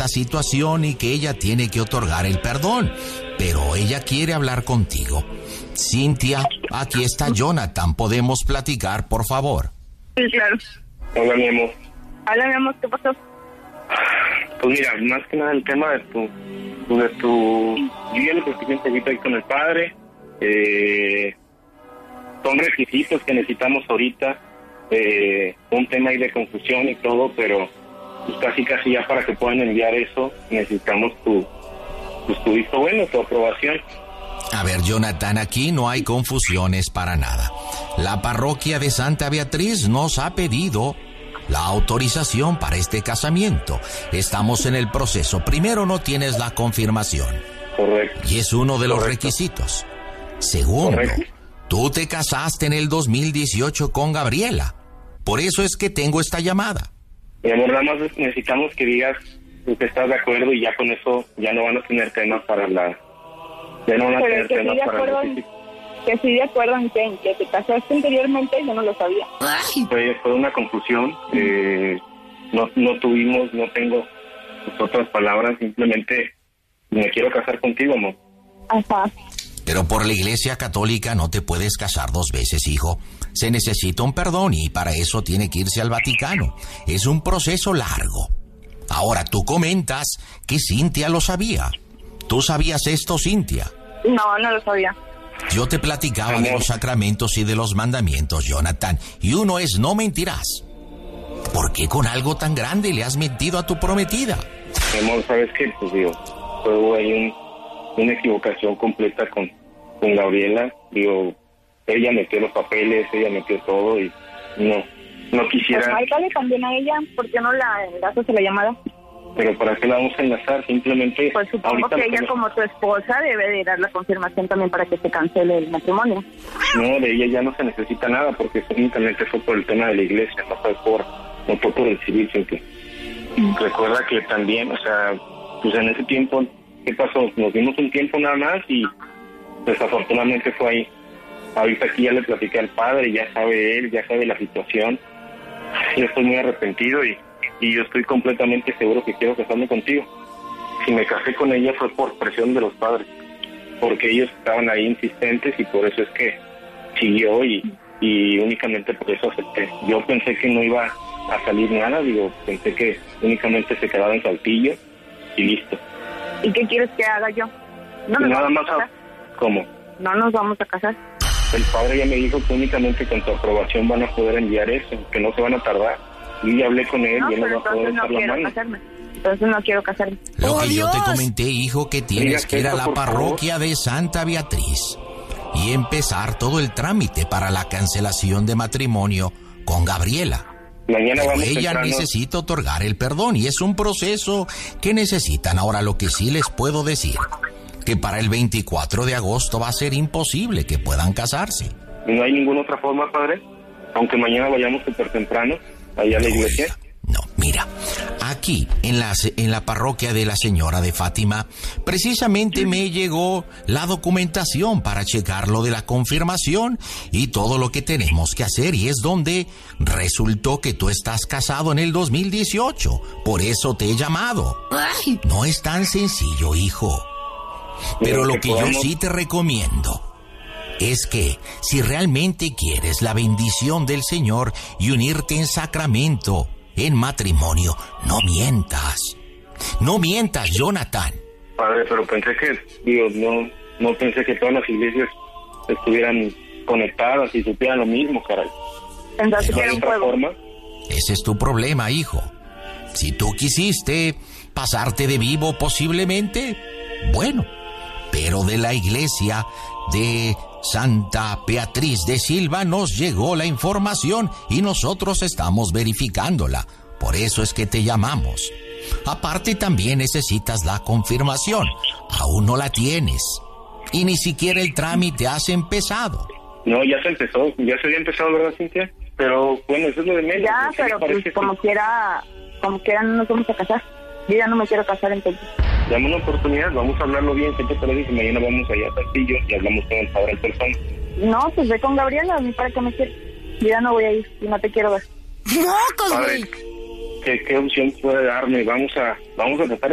esta situación y que ella tiene que otorgar el perdón, pero ella quiere hablar contigo. Cintia, aquí está Jonathan, ¿podemos platicar, por favor? Sí, claro. Hola, mi amor. Hola, mi amor, ¿qué pasó? Pues mira, más que nada el tema de tu... Yo ya lo platiqué un poquito ahí con el padre. Son requisitos que necesitamos ahorita. Un tema ahí de confusión y todo, pero pues casi ya para que puedan enviar eso necesitamos tu visto bueno, tu aprobación. A ver, Jonathan, aquí no hay confusiones para nada. La parroquia de Santa Beatriz nos ha pedido la autorización para este casamiento. Estamos en el proceso. Primero, no tienes la confirmación. Correcto. Y es uno de los Correcto. requisitos. Segundo, Correcto. tú te casaste en el 2018 con Gabriela. Por eso es que tengo esta llamada. Mi amor, nada más necesitamos que digas que estás de acuerdo y ya con eso ya no van a tener temas para la... Ya no van a Pero tener que sí temas de para acuerdo el... que sí de acuerdo en que te casaste anteriormente, yo no lo sabía. Fue una confusión. No tengo otras palabras, simplemente me quiero casar contigo, amor. Ajá. Pero por la Iglesia Católica no te puedes casar 2 veces, hijo. Se necesita un perdón y para eso tiene que irse al Vaticano. Es un proceso largo. Ahora, tú comentas que Cintia lo sabía. ¿Tú sabías esto, Cintia? No lo sabía. Yo te platicaba de los sacramentos y de los mandamientos, Jonathan, y uno es no mentirás. ¿Por qué con algo tan grande le has mentido a tu prometida? Mi amor, ¿sabes qué? Pues digo, hubo ahí una equivocación completa con Gabriela. Digo, ella metió los papeles, ella metió todo y no quisiera... Pues márcale también a ella, ¿por qué no la enlazas a la llamada? Pero ¿para qué la vamos a enlazar? Simplemente... Pues supongo que ella como tu esposa debe de dar la confirmación también para que se cancele el matrimonio. No, de ella ya no se necesita nada porque únicamente fue por el tema de la iglesia, no fue por el civil. Recuerda que también, o sea, pues en ese tiempo, ¿qué pasó? Nos dimos un tiempo nada más y desafortunadamente fue ahí. Ahorita aquí ya le platiqué al padre, ya sabe él, ya sabe la situación. Yo estoy muy arrepentido y yo estoy completamente seguro que quiero casarme contigo. Si me casé con ella fue por presión de los padres, porque ellos estaban ahí insistentes y por eso es que siguió y únicamente por eso acepté. Yo pensé que no iba a salir nada, pensé que únicamente se quedaba en Saltillo y listo. ¿Y qué quieres que haga yo? No nos nada vamos más a casar. ¿Cómo? No nos vamos a casar. El padre ya me dijo que únicamente con tu aprobación van a poder enviar eso, que no se van a tardar. Y ya hablé con él No, y él pero no va a poder entonces no echar la quiero mano. casarme. Entonces no quiero casarme. Lo que yo te Dios! comenté, hijo, que tienes Diga que ir a esto, la por parroquia de Santa Beatriz y empezar todo el trámite para la cancelación de matrimonio con Gabriela. Mañana Pero vamos ella temprano. necesita otorgar el perdón y es un proceso que necesitan. Ahora, lo que sí les puedo decir, que para el 24 de agosto va a ser imposible que puedan casarse. ¿No hay ninguna otra forma, padre? Aunque mañana vayamos súper temprano allá a la iglesia. No, mira, aquí en la parroquia de la Señora de Fátima, precisamente me llegó la documentación para checar lo de la confirmación y todo lo que tenemos que hacer, y es donde resultó que tú estás casado en el 2018. Por eso te he llamado. Ay. No es tan sencillo, hijo. Pero lo que yo sí te recomiendo es que si realmente quieres la bendición del Señor y unirte en sacramento, en matrimonio, no mientas. No mientas, Jonathan. Padre, pero pensé que, no pensé que todas las iglesias estuvieran conectadas y supieran lo mismo, caray. Pensaste ¿No que hay era un otra juego. forma? Ese es tu problema, hijo. Si tú quisiste pasarte de vivo posiblemente, bueno, pero de la iglesia de Santa Beatriz de Silva nos llegó la información y nosotros estamos verificándola. Por eso es que te llamamos. Aparte, también necesitas la confirmación. Aún no la tienes. Y ni siquiera el trámite has empezado. No, ya se empezó, ya se había empezado, ¿verdad, Cintia? Pero bueno, eso es lo de menos. Ya, ¿Sí me pero parece pues que como quiera no nos vamos a casar. Yo ya no me quiero casar entonces. Dame una oportunidad, vamos a hablarlo bien, ¿qué te parece? Si mañana vamos allá a Saltillo y hablamos con el padre en persona. No, pues ve con Gabriela, a mí para qué me quieres. Yo ya no voy a ir y no te quiero ver. ¡Mocos, Padre, güey! ¿qué opción puede darme? Vamos a tratar